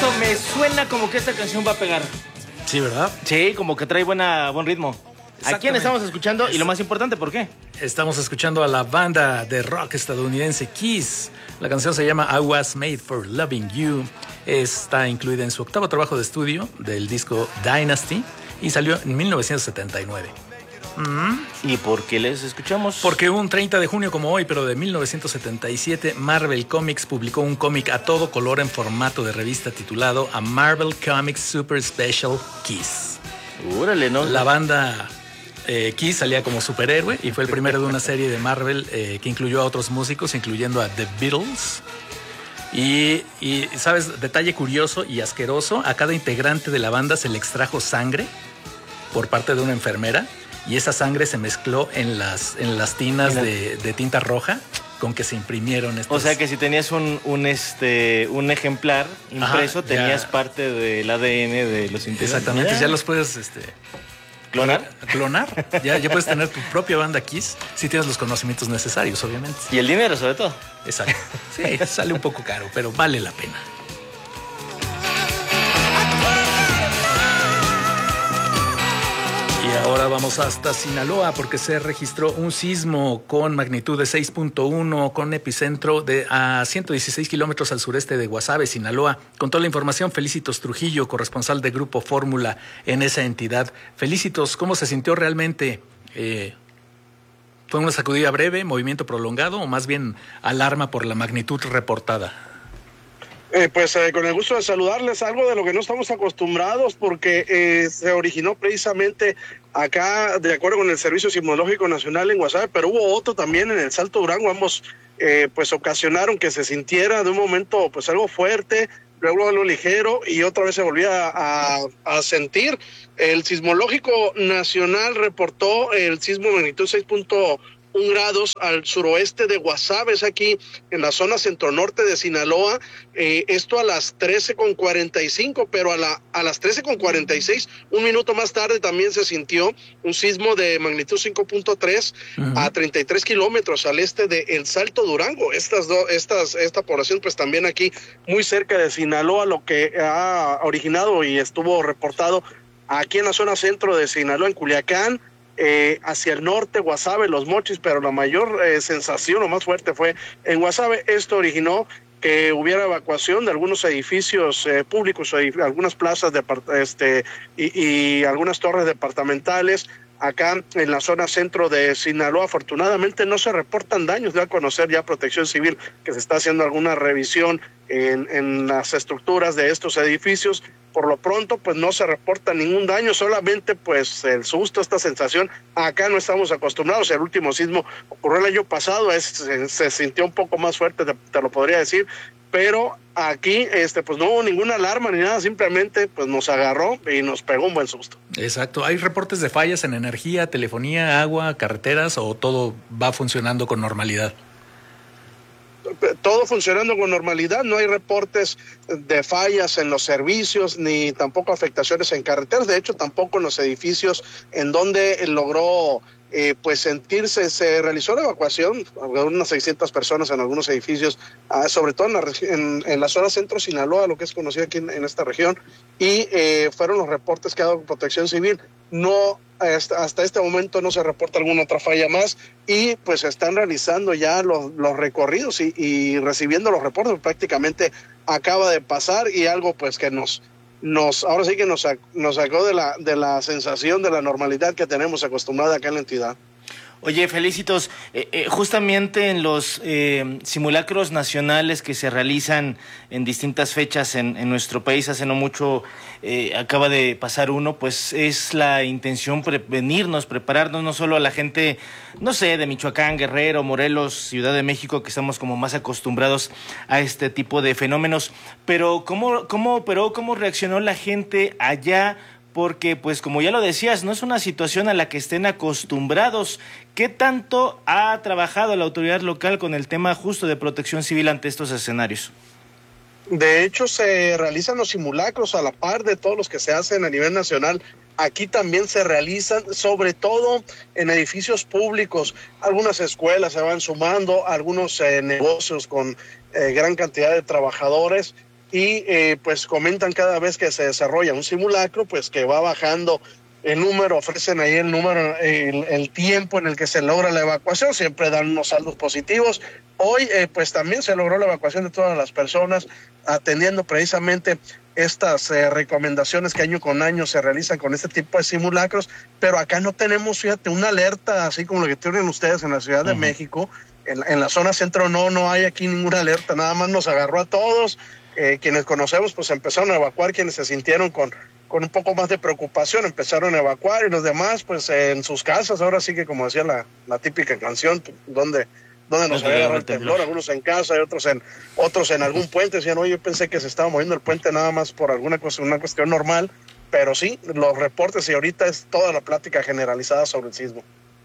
me suena como que esta canción va a pegar. Sí, ¿verdad? Sí, como que trae buen ritmo. ¿A quién estamos escuchando? Y lo más importante, ¿por qué? Estamos escuchando a la banda de rock estadounidense Kiss. La canción se llama I Was Made for Loving You. Está incluida en su octavo trabajo de estudio del disco Dynasty y salió en 1979. ¿Y por qué les escuchamos? Porque un 30 de junio como hoy, pero de 1977, Marvel Comics publicó un cómic a todo color en formato de revista titulado A Marvel Comics Super Special Kiss. Órale, ¿no? La banda Kiss salía como superhéroe y fue el primero de una serie de Marvel que incluyó a otros músicos, incluyendo a The Beatles. Y ¿sabes? Detalle curioso y asqueroso, a cada integrante de la banda se le extrajo sangre por parte de una enfermera y esa sangre se mezcló en las tinas de tinta roja con que se imprimieron estos. O sea que si tenías un ejemplar impreso, tenías parte del ADN de los integrantes. Exactamente, ya los puedes ¿Clonar? Ya puedes tener tu propia banda Kiss si tienes los conocimientos necesarios, obviamente. Y el dinero, sobre todo. Exacto. Sí, sale un poco caro, pero vale la pena. Y ahora vamos hasta Sinaloa porque se registró un sismo con magnitud de 6.1 con epicentro a 116 kilómetros al sureste de Guasave, Sinaloa. Con toda la información, Felicitos Trujillo, corresponsal de Grupo Fórmula en esa entidad. Felicitos, ¿cómo se sintió realmente? ¿Fue una sacudida breve, movimiento prolongado o más bien alarma por la magnitud reportada? Con el gusto de saludarles, algo de lo que no estamos acostumbrados porque se originó precisamente acá de acuerdo con el Servicio Sismológico Nacional en Guasave, pero hubo otro también en el Salto Durango. Ambos ocasionaron que se sintiera de un momento pues algo fuerte, luego algo ligero y otra vez se volvía a sentir. El Sismológico Nacional reportó el sismo de magnitud 6.1 grados al suroeste de Guasave, es aquí en la zona centro-norte de Sinaloa. Esto a las 13:45, pero a las 13:46, un minuto más tarde, también se sintió un sismo de magnitud 5.3 a 33 kilómetros al este de El Salto Durango. Esta población, pues también aquí muy cerca de Sinaloa, lo que ha originado y estuvo reportado aquí en la zona centro de Sinaloa, en Culiacán, hacia el norte, Guasave, Los Mochis, pero la mayor sensación o más fuerte fue en Guasave. Esto originó que hubiera evacuación de algunos edificios públicos, algunas plazas y algunas torres departamentales. Acá en la zona centro de Sinaloa, afortunadamente no se reportan daños. De a conocer ya Protección Civil que se está haciendo alguna revisión en las estructuras de estos edificios. Por lo pronto, pues no se reporta ningún daño, solamente pues el susto, esta sensación. Acá no estamos acostumbrados. El último sismo ocurrió el año pasado, se sintió un poco más fuerte, te lo podría decir, pero aquí pues no hubo ninguna alarma ni nada, simplemente pues nos agarró y nos pegó un buen susto. Exacto. ¿Hay reportes de fallas en energía, telefonía, agua, carreteras o todo va funcionando con normalidad? Todo funcionando con normalidad, no hay reportes de fallas en los servicios ni tampoco afectaciones en carreteras. De hecho, tampoco en los edificios en donde logró sentirse. Se realizó la evacuación de unas 600 personas en algunos edificios, sobre todo en la zona centro Sinaloa, lo que es conocido aquí en esta región, y fueron los reportes que ha dado Protección Civil. No, hasta este momento no se reporta alguna otra falla más y pues están realizando ya los recorridos y recibiendo los reportes. Prácticamente acaba de pasar y algo pues que ahora sí que nos sacó de la sensación de la normalidad que tenemos acostumbrada acá en la entidad. Oye, Felicitos, justamente en los simulacros nacionales que se realizan en distintas fechas en nuestro país, hace no mucho acaba de pasar uno, pues es la intención prepararnos no solo a la gente, no sé, de Michoacán, Guerrero, Morelos, Ciudad de México, que estamos como más acostumbrados a este tipo de fenómenos, pero ¿cómo reaccionó la gente allá? Porque, pues, como ya lo decías, no es una situación a la que estén acostumbrados. ¿Qué tanto ha trabajado la autoridad local con el tema justo de protección civil ante estos escenarios? De hecho, se realizan los simulacros a la par de todos los que se hacen a nivel nacional. Aquí también se realizan, sobre todo en edificios públicos. Algunas escuelas se van sumando, algunos negocios con gran cantidad de trabajadores. y pues comentan cada vez que se desarrolla un simulacro, pues que va bajando el número, ofrecen ahí el número, el tiempo en el que se logra la evacuación, siempre dan unos saldos positivos. Hoy pues también se logró la evacuación de todas las personas, atendiendo precisamente estas recomendaciones que año con año se realizan con este tipo de simulacros, pero acá no tenemos, fíjate, una alerta así como lo que tienen ustedes en la Ciudad de México. En la zona centro no hay aquí ninguna alerta, nada más nos agarró a todos, quienes conocemos pues empezaron a evacuar, quienes se sintieron con un poco más de preocupación empezaron a evacuar, y los demás pues en sus casas. Ahora sí que, como decía la típica canción, donde nos había agarrado el temblor, algunos en casa y otros en algún puente. Decían, oye, yo pensé que se estaba moviendo el puente nada más por una cuestión normal, pero sí, los reportes, y ahorita es toda la plática generalizada sobre el sismo.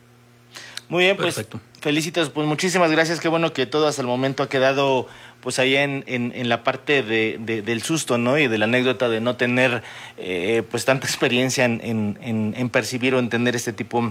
Muy bien, pues perfecto. Felicitos, pues muchísimas gracias. Qué bueno que todo hasta el momento ha quedado pues ahí en la parte del susto, ¿no? Y de la anécdota de no tener pues tanta experiencia en percibir o entender este tipo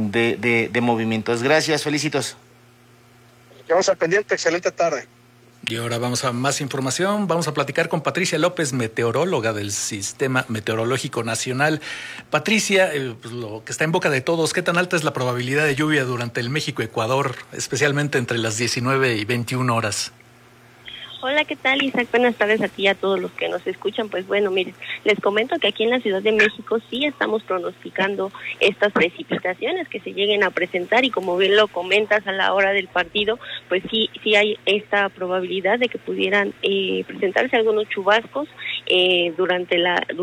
de movimientos. Gracias, felicitos. Quedamos al pendiente, excelente tarde. Y ahora vamos a más información. Vamos a platicar con Patricia López, meteoróloga del Sistema Meteorológico Nacional. Patricia, pues lo que está en boca de todos, ¿qué tan alta es la probabilidad de lluvia durante el México-Ecuador, especialmente entre las 19 y 21 horas? Hola, ¿qué tal, Isaac? Buenas tardes a ti y a todos los que nos escuchan. Pues bueno, miren, les comento que aquí en la Ciudad de México sí estamos pronosticando estas precipitaciones que se lleguen a presentar, y como bien lo comentas, a la hora del partido, pues sí hay esta probabilidad de que pudieran presentarse algunos chubascos durante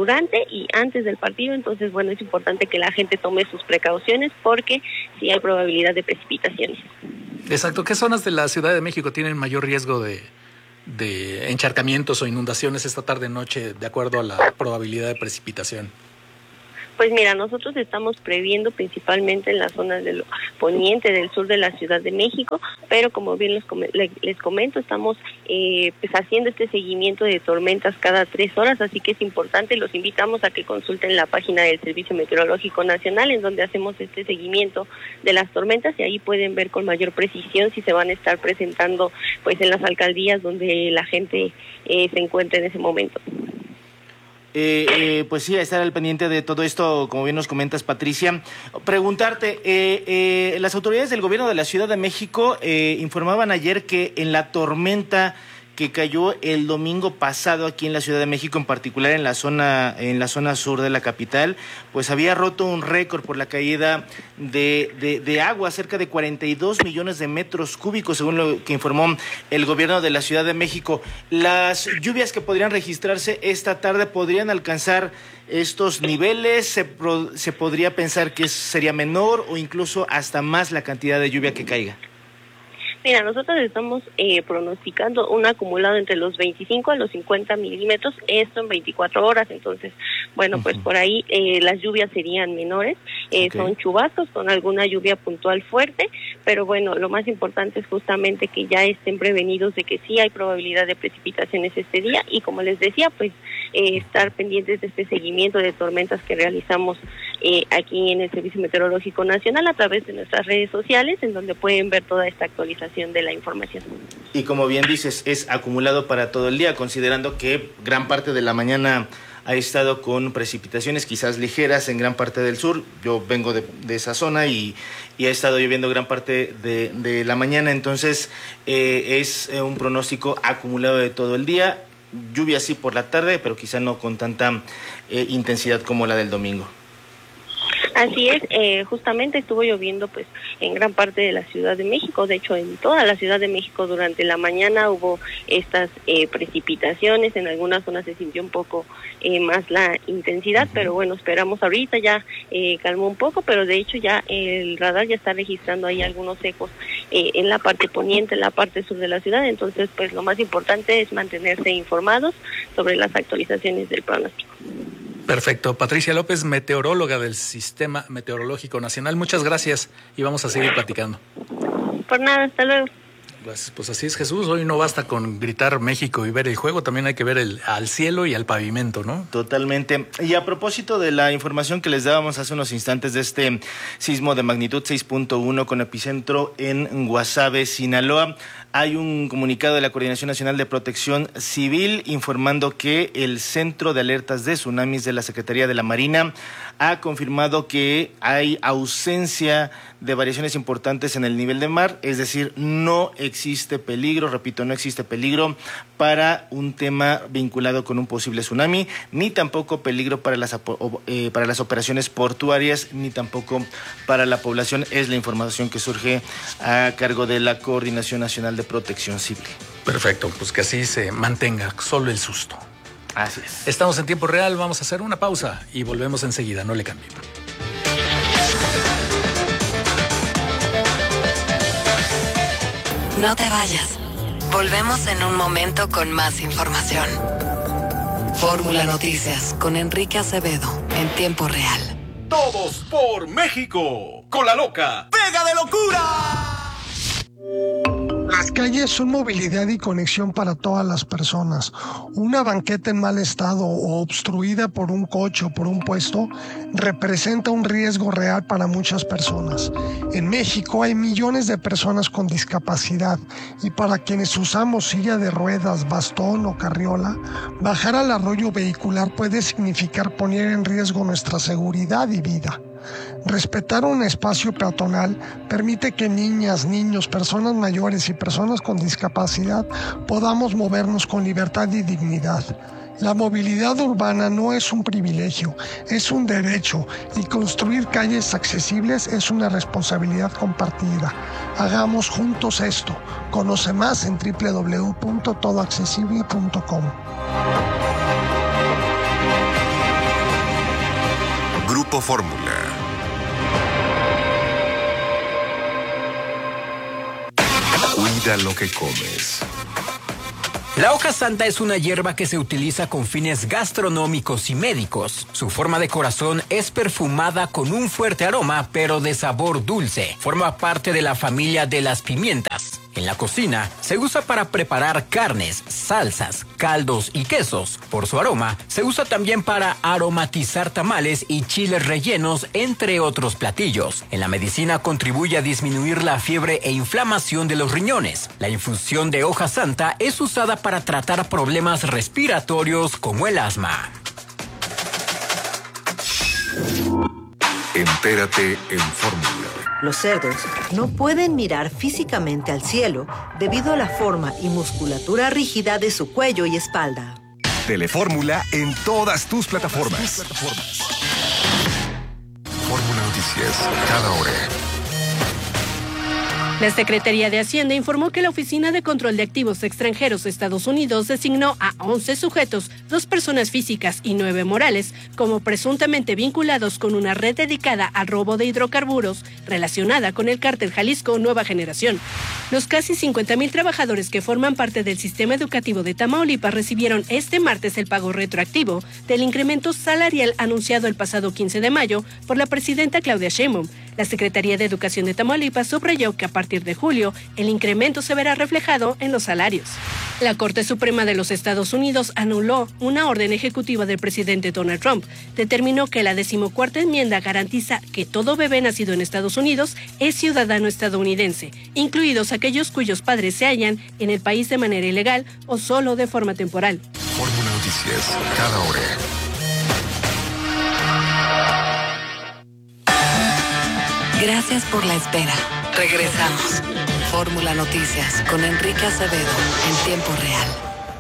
y antes del partido. Entonces, bueno, es importante que la gente tome sus precauciones porque sí hay probabilidad de precipitaciones. Exacto. ¿Qué zonas de la Ciudad de México tienen mayor riesgo de encharcamientos o inundaciones esta tarde-noche, de acuerdo a la probabilidad de precipitación? Pues mira, nosotros estamos previendo principalmente en las zonas del poniente, del sur de la Ciudad de México, pero como bien les comento, estamos pues haciendo este seguimiento de tormentas cada 3 horas, así que es importante, los invitamos a que consulten la página del Servicio Meteorológico Nacional, en donde hacemos este seguimiento de las tormentas, y ahí pueden ver con mayor precisión si se van a estar presentando pues en las alcaldías donde la gente se encuentra en ese momento. Pues sí, a estar al pendiente de todo esto, como bien nos comentas, Patricia. Preguntarte, las autoridades del gobierno de la Ciudad de México informaban ayer que en la tormenta que cayó el domingo pasado aquí en la Ciudad de México, en particular en la zona sur de la capital, pues había roto un récord por la caída de agua, cerca de 42 millones de metros cúbicos, según lo que informó el gobierno de la Ciudad de México. Las lluvias que podrían registrarse esta tarde podrían alcanzar estos niveles. Se podría pensar que sería menor o incluso hasta más la cantidad de lluvia que caiga. Mira, nosotros estamos pronosticando un acumulado entre los 25 a los 50 milímetros, esto en 24 horas, entonces, bueno, pues por ahí las lluvias serían menores, son chubascos con alguna lluvia puntual fuerte, pero bueno, lo más importante es justamente que ya estén prevenidos de que sí hay probabilidad de precipitaciones este día, y como les decía, pues estar pendientes de este seguimiento de tormentas que realizamos aquí en el Servicio Meteorológico Nacional a través de nuestras redes sociales, en donde pueden ver toda esta actualización de la información. Y como bien dices, es acumulado para todo el día, considerando que gran parte de la mañana ha estado con precipitaciones quizás ligeras en gran parte del sur. Yo vengo de esa zona y ha estado lloviendo gran parte de la mañana, entonces es un pronóstico acumulado de todo el día. Lluvia sí por la tarde, pero quizá no con tanta intensidad como la del domingo. Así es, justamente estuvo lloviendo pues en gran parte de la Ciudad de México, de hecho en toda la Ciudad de México durante la mañana hubo estas precipitaciones, en algunas zonas se sintió un poco más la intensidad, pero bueno, esperamos ahorita ya calmó un poco, pero de hecho ya el radar ya está registrando ahí algunos ecos en la parte poniente, en la parte sur de la ciudad, entonces pues lo más importante es mantenerse informados sobre las actualizaciones del pronóstico. Perfecto. Patricia López, meteoróloga del Sistema Meteorológico Nacional. Muchas gracias y vamos a seguir platicando. Por nada, hasta luego. Pues así es, Jesús. Hoy no basta con gritar México y ver el juego, también hay que ver al cielo y al pavimento, ¿no? Totalmente. Y a propósito de la información que les dábamos hace unos instantes de este sismo de magnitud 6.1 con epicentro en Guasave, Sinaloa, hay un comunicado de la Coordinación Nacional de Protección Civil informando que el Centro de Alertas de Tsunamis de la Secretaría de la Marina ha confirmado que hay ausencia de variaciones importantes en el nivel de mar, es decir, no existe peligro, repito, no existe peligro para un tema vinculado con un posible tsunami, ni tampoco peligro para las operaciones portuarias, ni tampoco para la población. Es la información que surge a cargo de la Coordinación Nacional de Protección Civil. Perfecto, pues que así se mantenga, solo el susto. Así es. Estamos en tiempo real, vamos a hacer una pausa y volvemos enseguida, no le cambien. No te vayas. Volvemos en un momento con más información. Fórmula Noticias con Enrique Acevedo en tiempo real. Todos por México. Con la loca. ¡Pega de locura! Las calles son movilidad y conexión para todas las personas. Una banqueta en mal estado o obstruida por un coche o por un puesto representa un riesgo real para muchas personas. En México hay millones de personas con discapacidad y para quienes usamos silla de ruedas, bastón o carriola, bajar al arroyo vehicular puede significar poner en riesgo nuestra seguridad y vida. Respetar un espacio peatonal permite que niñas, niños, personas mayores y personas con discapacidad podamos movernos con libertad y dignidad. La movilidad urbana no es un privilegio, es un derecho y construir calles accesibles es una responsabilidad compartida. Hagamos juntos esto. Conoce más en www.todoaccesible.com. Grupo Fórmula. Cuida lo que comes. La hoja santa es una hierba que se utiliza con fines gastronómicos y médicos. Su forma de corazón es perfumada con un fuerte aroma, pero de sabor dulce. Forma parte de la familia de las pimientas. En la cocina se usa para preparar carnes, salsas, caldos y quesos. Por su aroma, se usa también para aromatizar tamales y chiles rellenos, entre otros platillos. En la medicina contribuye a disminuir la fiebre e inflamación de los riñones. La infusión de hoja santa es usada para tratar problemas respiratorios como el asma. Entérate en Fórmula. Los cerdos no pueden mirar físicamente al cielo debido a la forma y musculatura rígida de su cuello y espalda. Telefórmula en todas tus plataformas. Fórmula Noticias, cada hora. La Secretaría de Hacienda informó que la Oficina de Control de Activos Extranjeros de Estados Unidos designó a 11 sujetos, 2 personas físicas y 9 morales, como presuntamente vinculados con una red dedicada al robo de hidrocarburos relacionada con el cártel Jalisco Nueva Generación. Los casi 50,000 trabajadores que forman parte del sistema educativo de Tamaulipas recibieron este martes el pago retroactivo del incremento salarial anunciado el pasado 15 de mayo por la presidenta Claudia Sheinbaum. La Secretaría de Educación de Tamaulipas subrayó que a partir de julio el incremento se verá reflejado en los salarios. La Corte Suprema de los Estados Unidos anuló una orden ejecutiva del presidente Donald Trump. Determinó que la 14ª enmienda garantiza que todo bebé nacido en Estados Unidos es ciudadano estadounidense, incluidos aquellos cuyos padres se hallan en el país de manera ilegal o solo de forma temporal. Fórmula Noticias, cada hora. Gracias por la espera. Regresamos. Fórmula Noticias con Enrique Acevedo en tiempo real.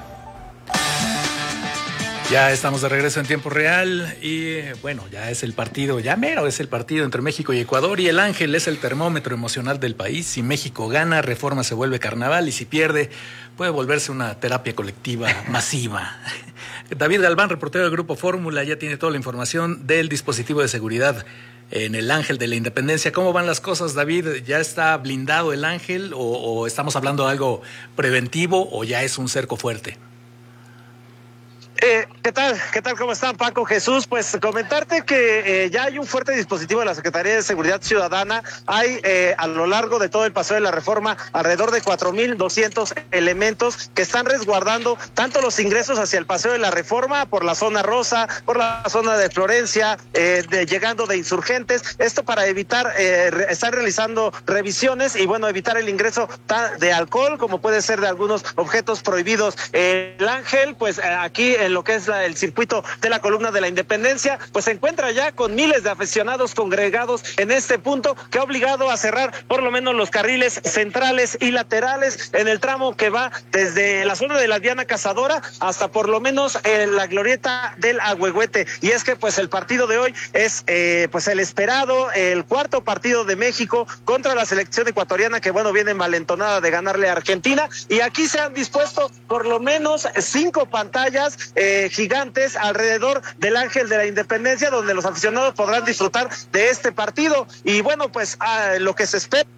Ya estamos de regreso en tiempo real y bueno, ya es el partido, ya mero es el partido entre México y Ecuador y el Ángel es el termómetro emocional del país. Si México gana, Reforma se vuelve carnaval y si pierde, puede volverse una terapia colectiva masiva. David Galván, reportero del Grupo Fórmula, ya tiene toda la información del dispositivo de seguridad en el Ángel de la Independencia. ¿Cómo van las cosas, David? ¿Ya está blindado el Ángel o estamos hablando de algo preventivo o ya es un cerco fuerte? ¿Qué tal? ¿Cómo están, Paco, Jesús? Pues comentarte que ya hay un fuerte dispositivo de la Secretaría de Seguridad Ciudadana. Hay a lo largo de todo el Paseo de la Reforma alrededor de 4,200 elementos que están resguardando tanto los ingresos hacia el Paseo de la Reforma por la zona rosa, por la zona de Florencia, llegando de Insurgentes. Esto para evitar, están realizando revisiones y bueno, evitar el ingreso de alcohol, como puede ser de algunos objetos prohibidos. El Ángel, pues aquí en lo que es el circuito de la Columna de la Independencia, pues se encuentra ya con miles de aficionados congregados en este punto, que ha obligado a cerrar por lo menos los carriles centrales y laterales en el tramo que va desde la zona de la Diana Cazadora hasta por lo menos la glorieta del Ahuehuete. Y es que pues el partido de hoy es pues el esperado, el cuarto partido de México contra la selección ecuatoriana, que bueno, viene malentonada de ganarle a Argentina, y aquí se han dispuesto por lo menos 5 pantallas gigantes alrededor del Ángel de la Independencia, donde los aficionados podrán disfrutar de este partido. Y bueno, pues lo que se espera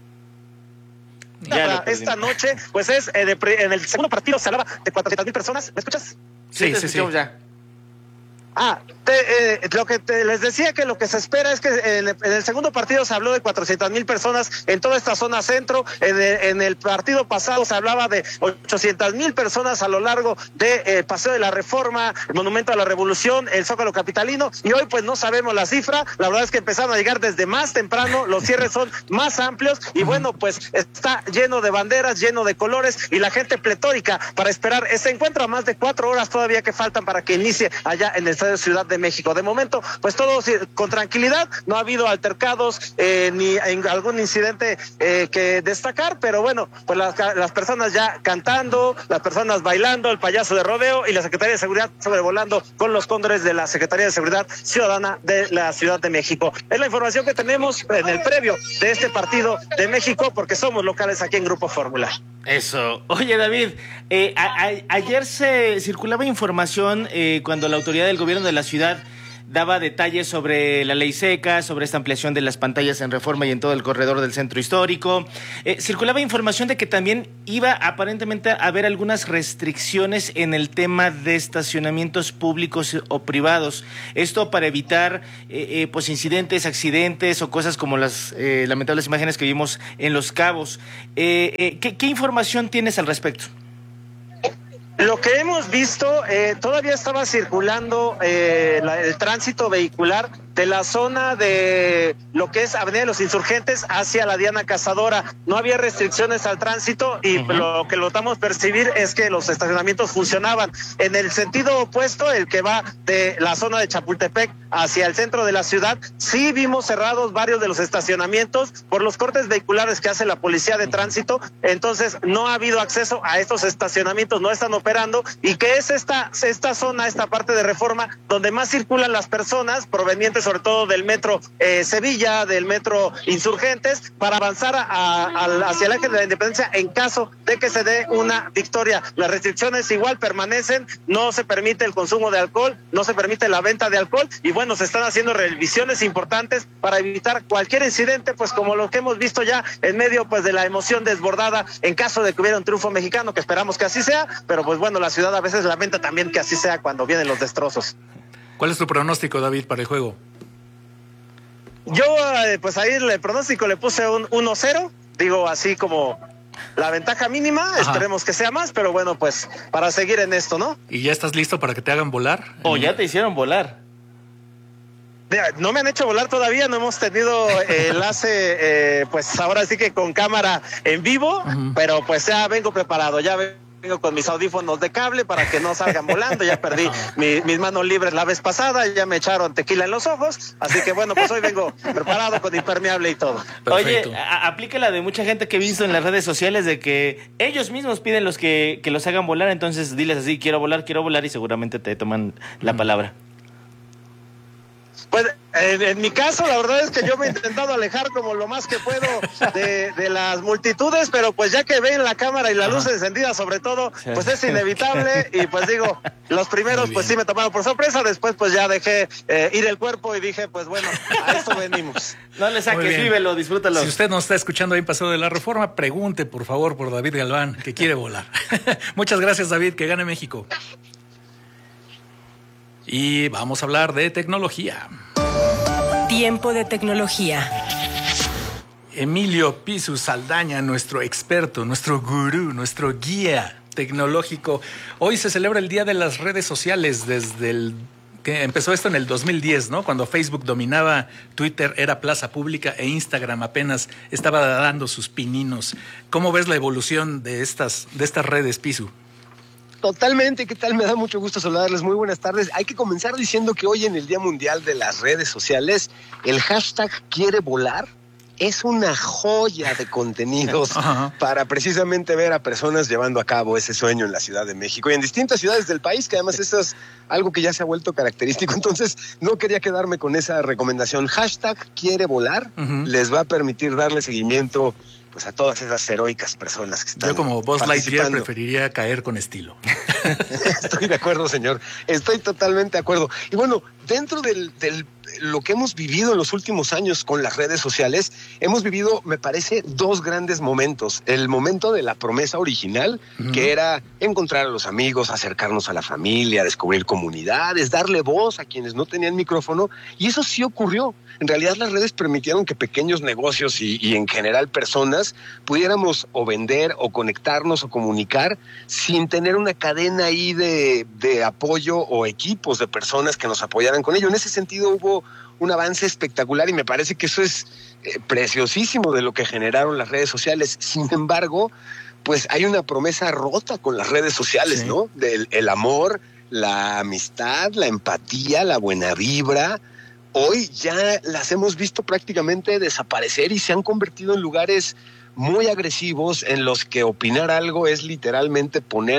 esta noche, pues es en el segundo partido se hablaba de 400,000 personas. ¿Me escuchas? Sí. Ya. Lo que les decía, que lo que se espera es que en el segundo partido se habló de 400,000 personas en toda esta zona centro. En el partido pasado se hablaba de 800,000 personas a lo largo de Paseo de la Reforma, el Monumento a la Revolución, el Zócalo Capitalino, y hoy pues no sabemos la cifra. La verdad es que empezaron a llegar desde más temprano, los cierres son más amplios y bueno, pues está lleno de banderas, lleno de colores y la gente pletórica para esperar este encuentro a más de 4 horas todavía que faltan para que inicie allá en el Estadio Ciudad de México. De momento, pues todo con tranquilidad, no ha habido altercados ni algún incidente que destacar, pero bueno, pues las personas ya cantando, las personas bailando, el payaso de rodeo y la Secretaría de Seguridad sobrevolando con los cóndores de la Secretaría de Seguridad Ciudadana de la Ciudad de México. Es la información que tenemos en el previo de este partido de México, porque somos locales aquí en Grupo Fórmula. Eso. Oye, David, ayer se circulaba información cuando la autoridad del gobierno de la ciudad daba detalles sobre la ley seca, sobre esta ampliación de las pantallas en Reforma y en todo el corredor del centro histórico. Circulaba información de que también iba aparentemente a haber algunas restricciones en el tema de estacionamientos públicos o privados. Esto para evitar pues incidentes, accidentes o cosas como las lamentables imágenes que vimos en Los Cabos. ¿Qué información tienes al respecto? Lo que hemos visto, todavía estaba circulando el tránsito vehicular de la zona de lo que es Avenida de los Insurgentes hacia la Diana Cazadora. No había restricciones al tránsito y lo que logramos percibir es que los estacionamientos funcionaban. En el sentido opuesto, el que va de la zona de Chapultepec hacia el centro de la ciudad, sí vimos cerrados varios de los estacionamientos por los cortes vehiculares que hace la Policía de Tránsito. Entonces no ha habido acceso a estos estacionamientos, no están operando, y que es esta zona, esta parte de Reforma donde más circulan las personas provenientes sobre todo del metro Sevilla, del metro Insurgentes, para avanzar hacia el Ángel de la Independencia en caso de que se dé una victoria. Las restricciones igual permanecen, no se permite el consumo de alcohol, no se permite la venta de alcohol, y bueno, se están haciendo revisiones importantes para evitar cualquier incidente, pues como lo que hemos visto ya en medio pues de la emoción desbordada en caso de que hubiera un triunfo mexicano, que esperamos que así sea, pero pues bueno, la ciudad a veces lamenta también que así sea cuando vienen los destrozos. ¿Cuál es tu pronóstico, David, para el juego? Yo, pues ahí el pronóstico le puse un 1-0, digo así como la ventaja mínima. Ajá. Esperemos que sea más, pero bueno, pues para seguir en esto, ¿no? ¿Y ya estás listo para que te hagan volar? ¿O ya te hicieron volar? No me han hecho volar todavía, no hemos tenido enlace, pues ahora sí que con cámara en vivo, pero pues ya vengo preparado, ya vengo con mis audífonos de cable para que no salgan volando. Ya perdí mis manos libres la vez pasada, ya me echaron tequila en los ojos, así que bueno, pues hoy vengo preparado con impermeable y todo. Perfecto. Oye, aplica la de mucha gente que he visto en las redes sociales de que ellos mismos piden que los hagan volar, entonces diles así, quiero volar, y seguramente te toman la palabra. Pues en mi caso, la verdad es que yo me he intentado alejar como lo más que puedo de las multitudes, pero pues ya que ven la cámara y la luz encendida sobre todo, pues es inevitable, y pues digo, los primeros pues sí me tomaron por sorpresa, después pues ya dejé ir el cuerpo y dije, pues bueno, a esto venimos. No le saques, vívelo, disfrútalo. Si usted nos está escuchando ahí en Paseo de la Reforma, pregunte por favor por David Galván, que quiere volar. Muchas gracias, David, que gane México. Y vamos a hablar de tecnología. Tiempo de tecnología. Emilio Pisu Saldaña, nuestro experto, nuestro gurú, nuestro guía tecnológico. Hoy se celebra el Día de las Redes Sociales desde que empezó esto en el 2010, ¿no? Cuando Facebook dominaba, Twitter era plaza pública e Instagram apenas estaba dando sus pininos. ¿Cómo ves la evolución de estas redes, Pisu? Totalmente, ¿qué tal? Me da mucho gusto saludarles, muy buenas tardes. Hay que comenzar diciendo que hoy en el Día Mundial de las Redes Sociales, el hashtag quiere volar es una joya de contenidos para precisamente ver a personas llevando a cabo ese sueño en la Ciudad de México y en distintas ciudades del país, que además eso es algo que ya se ha vuelto característico. Entonces, no quería quedarme con esa recomendación. Hashtag quiere volar les va a permitir darle seguimiento pues a todas esas heroicas personas que están. Yo como Buzz Lightyear preferiría caer con estilo. Estoy de acuerdo, señor. Estoy totalmente de acuerdo. Y bueno, dentro del lo que hemos vivido en los últimos años con las redes sociales, hemos vivido, me parece, dos grandes momentos. El momento de la promesa original, que era encontrar a los amigos, acercarnos a la familia, descubrir comunidades, darle voz a quienes no tenían micrófono, y eso sí ocurrió. En realidad las redes permitieron que pequeños negocios y en general personas pudiéramos o vender o conectarnos o comunicar sin tener una cadena ahí de apoyo o equipos de personas que nos apoyaran con ello. En ese sentido hubo un avance espectacular y me parece que eso es preciosísimo de lo que generaron las redes sociales. Sin embargo, pues hay una promesa rota con las redes sociales, sí, ¿no? El amor, la amistad, la empatía, la buena vibra. Hoy ya las hemos visto prácticamente desaparecer y se han convertido en lugares muy agresivos en los que opinar algo es literalmente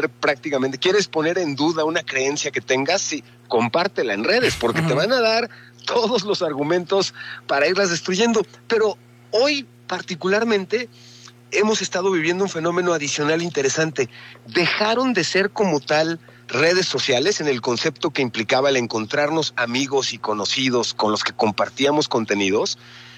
¿quieres poner en duda una creencia que tengas? Sí, compártela en redes porque te van a dar todos los argumentos para irlas destruyendo. Pero hoy particularmente hemos estado viviendo un fenómeno adicional interesante. Dejaron de ser como tal redes sociales en el concepto que implicaba el encontrarnos amigos y conocidos con los que compartíamos contenidos,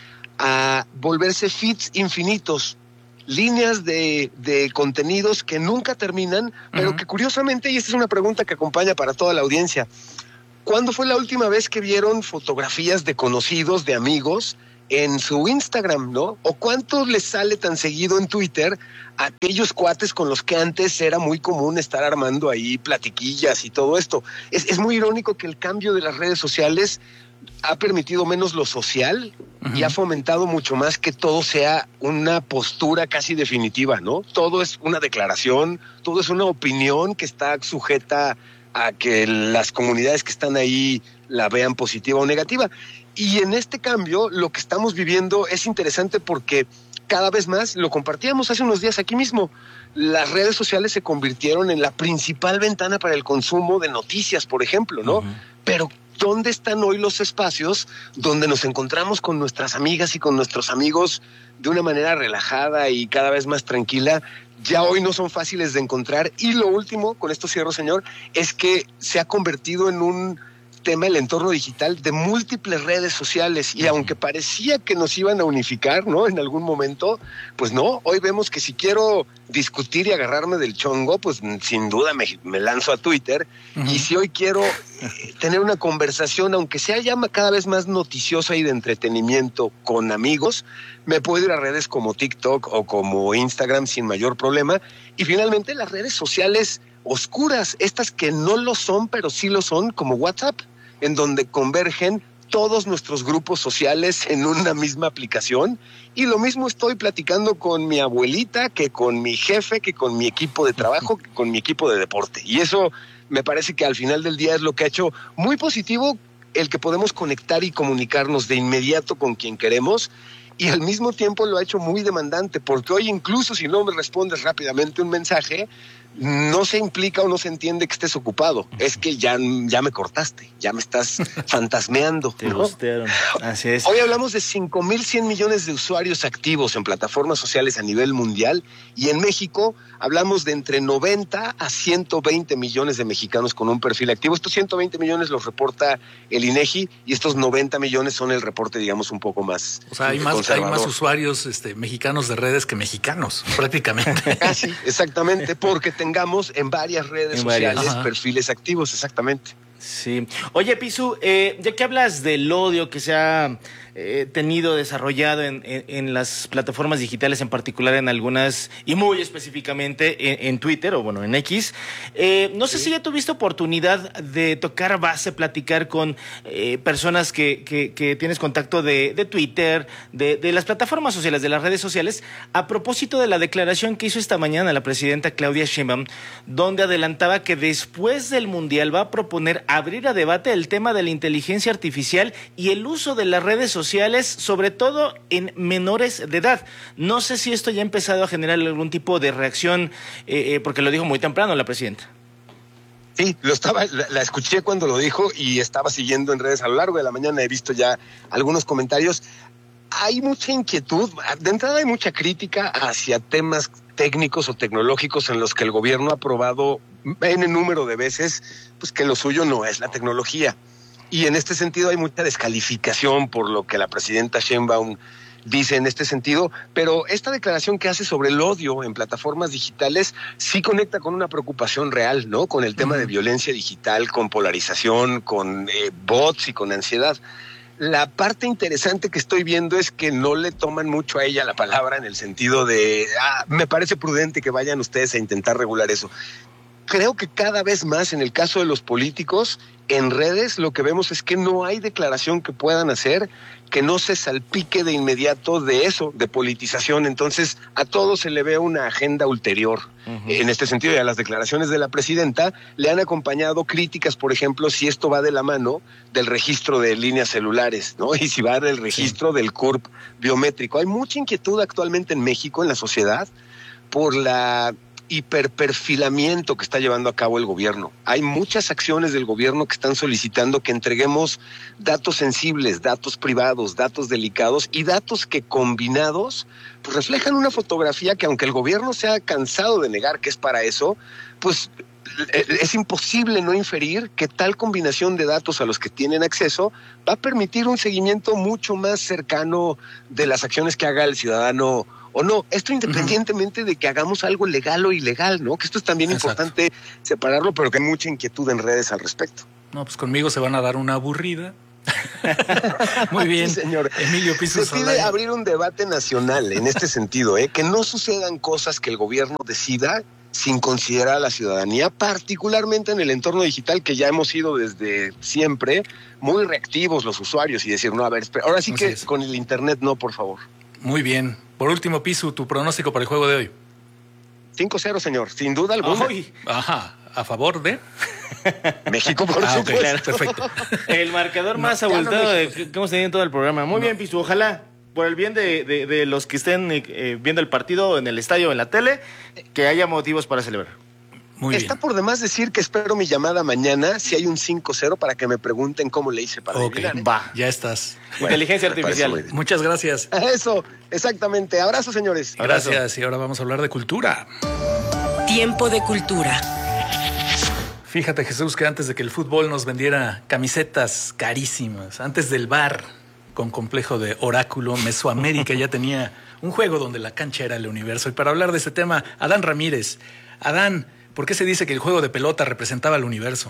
a volverse feeds infinitos, líneas de contenidos que nunca terminan, pero que curiosamente, y esta es una pregunta que acompaña para toda la audiencia, ¿cuándo fue la última vez que vieron fotografías de conocidos, de amigos, en su Instagram, ¿no? ¿O cuánto les sale tan seguido en Twitter a aquellos cuates con los que antes era muy común estar armando ahí platiquillas y todo esto? Es muy irónico que el cambio de las redes sociales ha permitido menos lo social y ha fomentado mucho más que todo sea una postura casi definitiva, ¿no? Todo es una declaración, todo es una opinión que está sujeta a que las comunidades que están ahí la vean positiva o negativa. Y en este cambio, lo que estamos viviendo es interesante porque cada vez más, lo compartíamos hace unos días aquí mismo, las redes sociales se convirtieron en la principal ventana para el consumo de noticias, por ejemplo, ¿no? Pero ¿dónde están hoy los espacios donde nos encontramos con nuestras amigas y con nuestros amigos de una manera relajada y cada vez más tranquila? Ya hoy no son fáciles de encontrar. Y lo último, con esto cierro, señor, es que se ha convertido en un tema el entorno digital de múltiples redes sociales y aunque parecía que nos iban a unificar, ¿no? En algún momento, pues no, hoy vemos que si quiero discutir y agarrarme del chongo, pues sin duda me lanzo a Twitter y si hoy quiero tener una conversación, aunque sea ya cada vez más noticiosa y de entretenimiento con amigos, me puedo ir a redes como TikTok o como Instagram sin mayor problema. Y finalmente las redes sociales oscuras, estas que no lo son, pero sí lo son, como WhatsApp, en donde convergen todos nuestros grupos sociales en una misma aplicación. Y lo mismo estoy platicando con mi abuelita, que con mi jefe, que con mi equipo de trabajo, que con mi equipo de deporte. Y eso me parece que al final del día es lo que ha hecho muy positivo el que podemos conectar y comunicarnos de inmediato con quien queremos. Y al mismo tiempo lo ha hecho muy demandante, porque hoy incluso si no me respondes rápidamente un mensaje, no se implica o no se entiende que estés ocupado. Es que ya me cortaste, ya me estás fantasmeando. Te gustearon. Así es. Hoy hablamos de 5,100 millones de usuarios activos en plataformas sociales a nivel mundial y en México hablamos de entre 90 a 120 millones de mexicanos con un perfil activo. Estos 120 millones los reporta el INEGI y estos 90 millones son el reporte, digamos, un poco más. O sea, hay más usuarios mexicanos de redes que mexicanos, prácticamente. Sí, exactamente, porque tengamos en varias redes sociales perfiles activos, exactamente. Sí. Oye, Pisu, ya que hablas del odio que se ha tenido desarrollado en las plataformas digitales, en particular en algunas, y muy específicamente en Twitter, o bueno, en X, no sé si ya tuviste oportunidad de tocar base, platicar con personas que tienes contacto de Twitter, de las plataformas sociales, de las redes sociales, a propósito de la declaración que hizo esta mañana la presidenta Claudia Sheinbaum, donde adelantaba que después del Mundial va a proponer abrir a debate el tema de la inteligencia artificial y el uso de las redes sociales, sobre todo en menores de edad. No sé si esto ya ha empezado a generar algún tipo de reacción, porque lo dijo muy temprano la presidenta. Sí, la escuché cuando lo dijo y estaba siguiendo en redes a lo largo de la mañana. He visto ya algunos comentarios. Hay mucha inquietud. De entrada hay mucha crítica hacia temas técnicos o tecnológicos en los que el gobierno ha probado en número de veces pues que lo suyo no es la tecnología. Y en este sentido hay mucha descalificación por lo que la presidenta Sheinbaum dice en este sentido, pero esta declaración que hace sobre el odio en plataformas digitales sí conecta con una preocupación real, ¿no? Con el tema de violencia digital, con polarización, con bots y con ansiedad. La parte interesante que estoy viendo es que no le toman mucho a ella la palabra en el sentido de, me parece prudente que vayan ustedes a intentar regular eso. Creo que cada vez más en el caso de los políticos, en redes lo que vemos es que no hay declaración que puedan hacer que no se salpique de inmediato de eso, de politización. Entonces a todo se le ve una agenda ulterior. En este sentido, y a las declaraciones de la presidenta le han acompañado críticas, por ejemplo, si esto va de la mano del registro de líneas celulares, ¿no? Y si va del registro del CURP biométrico. Hay mucha inquietud actualmente en México, en la sociedad, por la hiperperfilamiento que está llevando a cabo el gobierno. Hay muchas acciones del gobierno que están solicitando que entreguemos datos sensibles, datos privados, datos delicados y datos que combinados pues reflejan una fotografía que, aunque el gobierno se ha cansado de negar que es para eso, pues es imposible no inferir que tal combinación de datos a los que tienen acceso va a permitir un seguimiento mucho más cercano de las acciones que haga el ciudadano o no. Esto independientemente de que hagamos algo legal o ilegal, ¿no? Que esto es también importante separarlo, pero que hay mucha inquietud en redes al respecto. No, pues conmigo se van a dar una aburrida. Muy bien, sí, señor. Emilio Pisu Se pide abrir un debate nacional en este sentido, que no sucedan cosas que el gobierno decida sin considerar a la ciudadanía, particularmente en el entorno digital, que ya hemos sido desde siempre muy reactivos los usuarios y decir, no, a ver, ahora sí que con el internet no, por favor. Muy bien. Por último, Pisu, tu pronóstico para el juego de hoy. 5-0, señor, sin duda alguna. Ajá, ¿a favor de? México, por supuesto. Okay, claro, perfecto. El marcador más abultado que hemos tenido en todo el programa. Muy bien, Pisu, ojalá, por el bien de los que estén viendo el partido en el estadio o en la tele, que haya motivos para celebrar. Está por demás decir que espero mi llamada mañana si hay un 5-0 para que me pregunten cómo le hice para adivinar. Va, ya estás. Bueno, inteligencia artificial. Muchas gracias. Eso, exactamente. Abrazo, señores. Gracias. Y ahora vamos a hablar de cultura. Tiempo de cultura. Fíjate, Jesús, que antes de que el fútbol nos vendiera camisetas carísimas, antes del bar con complejo de oráculo, Mesoamérica ya tenía un juego donde la cancha era el universo. Y para hablar de este tema, Adán Ramírez. Adán, ¿por qué se dice que el juego de pelota representaba el universo?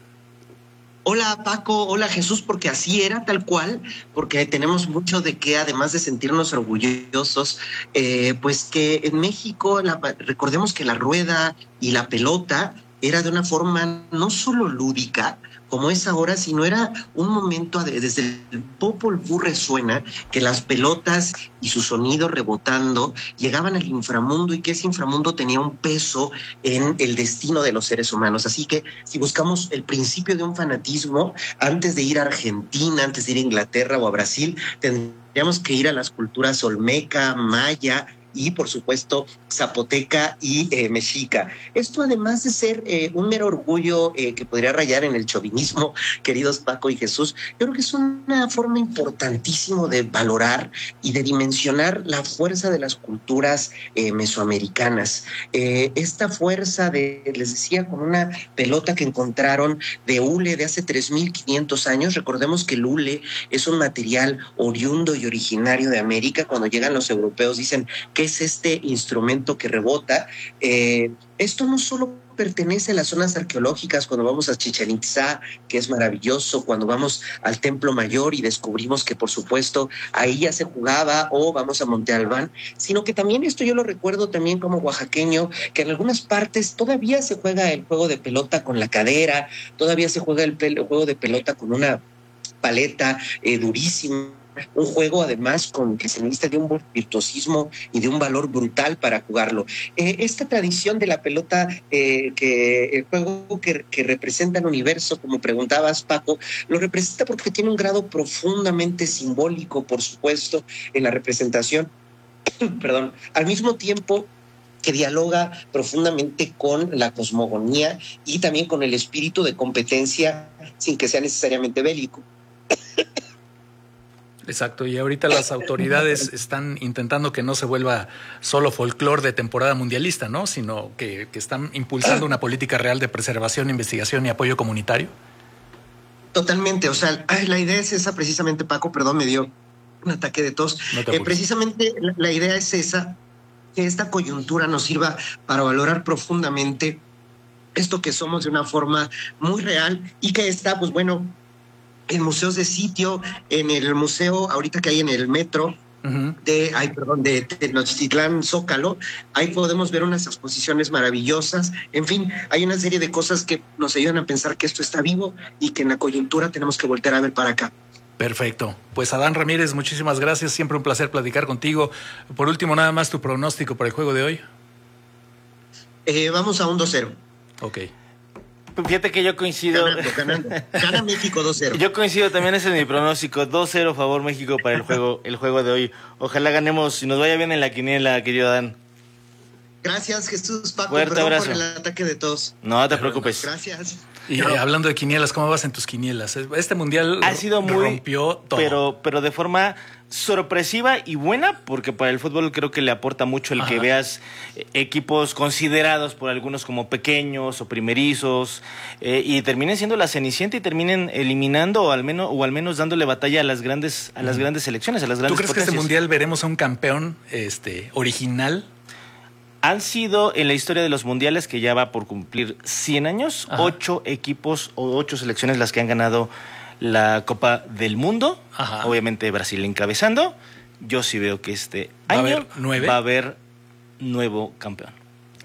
Hola Paco, hola Jesús, porque así era tal cual, porque tenemos mucho de que, además de sentirnos orgullosos, pues que en México recordemos que la rueda y la pelota era de una forma no solo lúdica, como es ahora, sino era un momento desde el Popol Vuh resuena que las pelotas y su sonido rebotando llegaban al inframundo y que ese inframundo tenía un peso en el destino de los seres humanos. Así que si buscamos el principio de un fanatismo, antes de ir a Argentina, antes de ir a Inglaterra o a Brasil, tendríamos que ir a las culturas olmeca, maya y, por supuesto, zapoteca y mexica. Esto, además de ser un mero orgullo que podría rayar en el chauvinismo, queridos Paco y Jesús, yo creo que es una forma importantísima de valorar y de dimensionar la fuerza de las culturas mesoamericanas. Esta fuerza les decía, con una pelota que encontraron de hule de hace 3,500 años. Recordemos que el hule es un material oriundo y originario de América. Cuando llegan los europeos dicen, ¿qué es este instrumento que rebota. Esto no solo pertenece a las zonas arqueológicas, cuando vamos a Chichén Itzá, que es maravilloso, cuando vamos al Templo Mayor y descubrimos que por supuesto ahí ya se jugaba, o vamos a Monte Albán, sino que también esto yo lo recuerdo también como oaxaqueño, que en algunas partes todavía se juega el juego de pelota con la cadera, todavía se juega el juego de pelota con una paleta durísima. Un juego además con que se necesita de un virtuosismo y de un valor brutal para jugarlo. Esta tradición de la pelota, que el juego que representa el universo, como preguntabas, Paco, lo representa porque tiene un grado profundamente simbólico, por supuesto, en la representación. Perdón, al mismo tiempo que dialoga profundamente con la cosmogonía y también con el espíritu de competencia sin que sea necesariamente bélico. Exacto, y ahorita las autoridades están intentando que no se vuelva solo folclore de temporada mundialista, ¿no? Sino que están impulsando una política real de preservación, investigación y apoyo comunitario. Totalmente, o sea, la idea es esa precisamente, Paco, perdón, me dio un ataque de tos. No te precisamente la idea es esa, que esta coyuntura nos sirva para valorar profundamente esto que somos de una forma muy real y que está, pues bueno, en museos de sitio, en el museo ahorita que hay en el metro de Tenochtitlán, Zócalo, ahí podemos ver unas exposiciones maravillosas. En fin, hay una serie de cosas que nos ayudan a pensar que esto está vivo y que en la coyuntura tenemos que voltear a ver para acá. Perfecto. Pues Adán Ramírez, muchísimas gracias. Siempre un placer platicar contigo. Por último, nada más tu pronóstico para el juego de hoy. Vamos a un 2-0. Ok. Fíjate que yo coincido. Ganando. Gana México 2-0. Yo coincido también, ese es mi pronóstico. 2-0 favor México para el juego de hoy. Ojalá ganemos y nos vaya bien en la quiniela, querido Adán. Gracias, Jesús, Paco. Fuerte abrazo. Por el ataque de todos. No te preocupes. Gracias. Y hablando de quinielas, ¿cómo vas en tus quinielas? Este mundial ha sido muy rompió todo. Pero de forma sorpresiva y buena, porque para el fútbol creo que le aporta mucho el que veas equipos considerados por algunos como pequeños o primerizos, y terminen siendo la cenicienta y terminen eliminando o al menos dándole batalla a las grandes selecciones, a las grandes ¿Tú crees potencias. que este mundial veremos a un campeón original? Han sido en la historia de los mundiales, que ya va por cumplir 100 años, 8 equipos o 8 selecciones las que han ganado la Copa del Mundo. Obviamente Brasil encabezando. Yo sí veo que este año va a haber nuevo campeón.